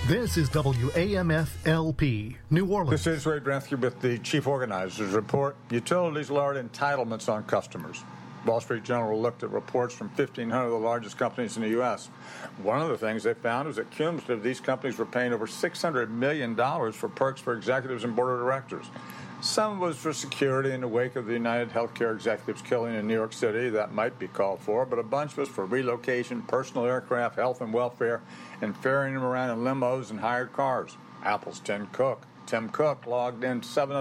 This is WAMF-LP, New Orleans. This is Ray Brensky with the Chief Organizers Report. Utilities lowered entitlements on customers. Wall Street Journal looked at reports from 1,500 of the largest companies in the U.S. One of the things they found was that cumulative, these companies were paying over $600 million for perks for executives and board of directors. Some was for security in the wake of the United Healthcare executives killing in New York City. That might be called for, but a bunch was for relocation, personal aircraft, health and welfare, and ferrying them around in limos and hired cars. Apple's Tim Cook logged in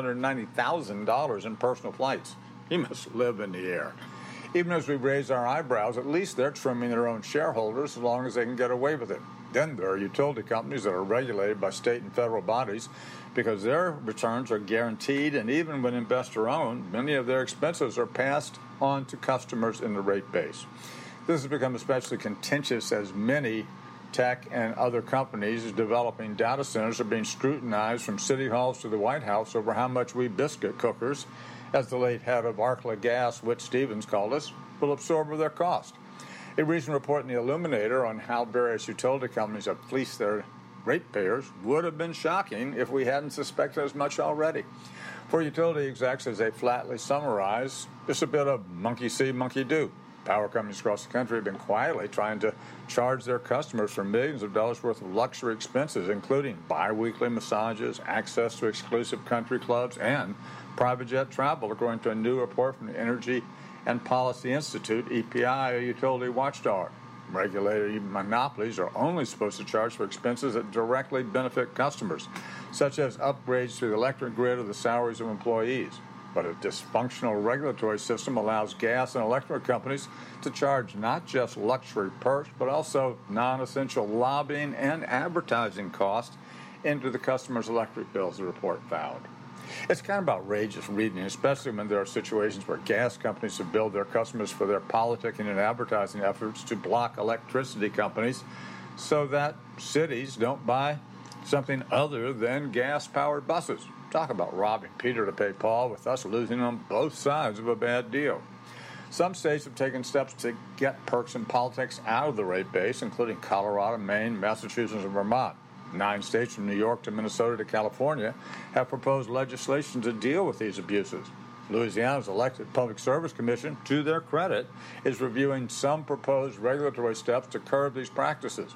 $790,000 in personal flights. He must live in the air. Even as we raise our eyebrows, at least they're trimming their own shareholders as long as they can get away with it. Then there are utility companies that are regulated by state and federal bodies because their returns are guaranteed, and even when investor-owned, many of their expenses are passed on to customers in the rate base. This has become especially contentious as many tech and other companies developing data centers are being scrutinized from city halls to the White House over how much we biscuit cookers, as the late head of Arkla Gas, Whit Stevens, called us, will absorb their cost. A recent report in the Illuminator on how various utility companies have fleeced their ratepayers would have been shocking if we hadn't suspected as much already. For utility execs, as they flatly summarize, it's a bit of monkey see, monkey do. Power companies across the country have been quietly trying to charge their customers for millions of dollars worth of luxury expenses, including bi-weekly massages, access to exclusive country clubs, and private jet travel, according to a new report from the Energy and Policy Institute, EPI, a utility watchdog. Regulated monopolies are only supposed to charge for expenses that directly benefit customers, such as upgrades to the electric grid or the salaries of employees. But a dysfunctional regulatory system allows gas and electric companies to charge not just luxury perks, but also non-essential lobbying and advertising costs into the customer's electric bills, the report found. It's kind of outrageous reading, especially when there are situations where gas companies have billed their customers for their politicking and advertising efforts to block electricity companies so that cities don't buy something other than gas-powered buses. Talk about robbing Peter to pay Paul, with us losing on both sides of a bad deal. Some states have taken steps to get perks in politics out of the rate base, including Colorado, Maine, Massachusetts, and Vermont. 9 states from New York to Minnesota to California have proposed legislation to deal with these abuses. Louisiana's elected Public Service Commission, to their credit, is reviewing some proposed regulatory steps to curb these practices.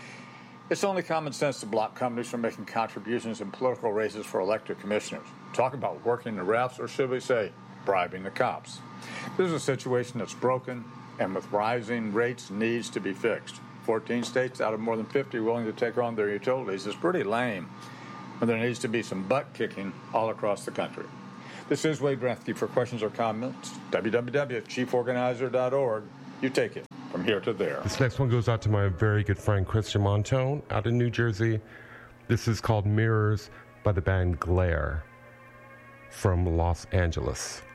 It's only common sense to block companies from making contributions in political races for elected commissioners. Talk about working the refs, or should we say, bribing the cops. This is a situation that's broken and with rising rates needs to be fixed. 14 states out of more than 50 willing to take on their utilities is pretty lame, and there needs to be some butt kicking all across the country. This is Wade Brensky. For questions or comments, www.chieforganizer.org. You take it from here to there. This next one goes out to my very good friend Christian Montone out in New Jersey. This is called Mirrors by the band Glare from Los Angeles.